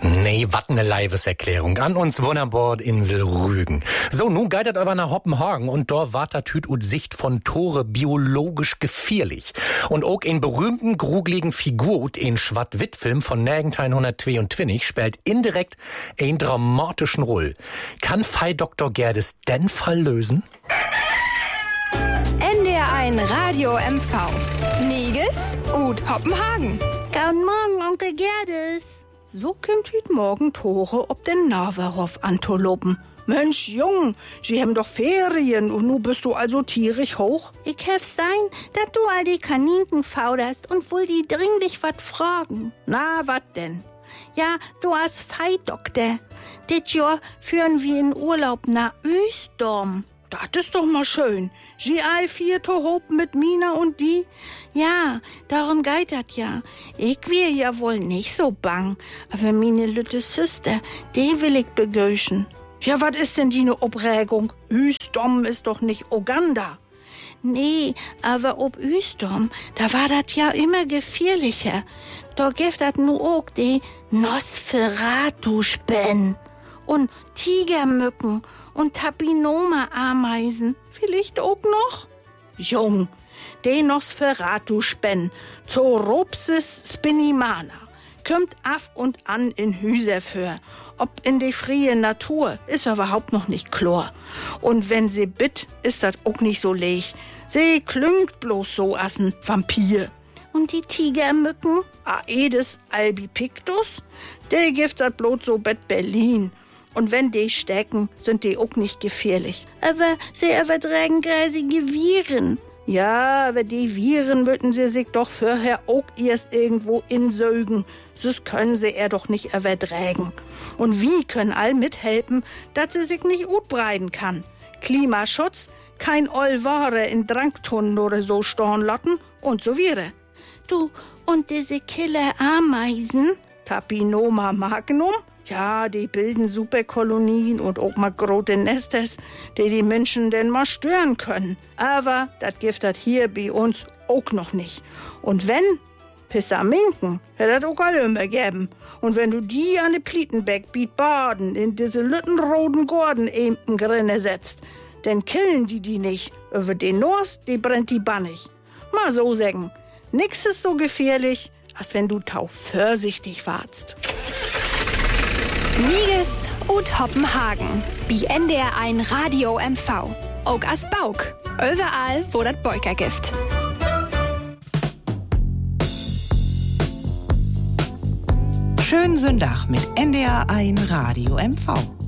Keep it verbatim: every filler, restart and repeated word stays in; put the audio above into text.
Nee, wat ne Leibeserklärung. An uns Wunderbord Insel Rügen. So, nun geitert aber nach Hoppenhagen und dort wartet hüt ut Sicht von Tore biologisch gefährlich. Und auch in berühmten, grugeligen Figur ut in Schwatt-Witt-Film von neunzehnhundertzweiundzwanzig spielt indirekt einen dramatischen Roll. Kann Fei Doktor Gerdes den Fall lösen? N D R eins Radio M V. Niges und Hoppenhagen. Guten Morgen, Onkel Gerdes. So kommt hüt morgen Tore ob den Navarov antolopen. Mensch, Jung, sie haben doch Ferien und nu bist du also tierisch hoch. Ich helf sein, dass du all die Kaninken fauderst und wohl die dringlich wat fragen. Na, wat denn? Ja, du als Feidoktor. Dit Jahr führen wir in Urlaub nach Ösdorm. Das ist doch mal schön. Sie all vier Tohopen mit Mina und die. Ja, darum geht das ja. Ich wär ja wohl nicht so bang, aber meine lütte Süster, die will ich begöschen. Ja, was ist denn die ne Obregung? Ösdorm ist doch nicht Uganda. Nee, aber ob Ösdorm, da war das ja immer gefährlicher. Da gibt das nu auch die Nosferatu-Spen und Tigermücken und Tapinoma-Ameisen. Vielleicht auch noch? Jung, die Nosferatu-Spen, Zoropsis spinimana, kommt af und an in Hüser für. Ob in die frie Natur, ist überhaupt noch nicht klar. Und wenn sie bitt, ist das auch nicht so leg. Sie klüngt bloß so as ein Vampir. Und die Tigermücken, Aedes albipictus, der gibt das bloß so bet Berlin. Und wenn die stecken, sind die auch nicht gefährlich. Aber sie übertragen greisige Viren. Ja, aber die Viren würden sie sich doch vorher auch erst irgendwo insögen. Das können sie er doch nicht übertragen. Und wie können all mithelfen, dass sie sich nicht utbreiten kann? Klimaschutz, kein Olware in Dranktonnen oder so storn lassen und so weiter. Du, und diese Killer-Ameisen, Tapinoma magnum, ja, die bilden Superkolonien und auch mal große Nesters, die die Menschen denn mal stören können. Aber das gibt das hier bei uns auch noch nicht. Und wenn, Pissaminken, hätte das auch alle immer geben. Und wenn du die an die Plietenbeck biet baden, in diese lüttenroten Gordon eben grinne setzt, dann killen die die nicht. Über den Nors, die brennt die bannig. Mal so sagen, nix ist so gefährlich, als wenn du tau vorsichtig warst. Niges und Hoppenhagen. Bi N D R eins Radio M V. Auch as Bauk. Überall, wo das Beuker gibt. Schönen Sonntag mit N D R eins Radio M V.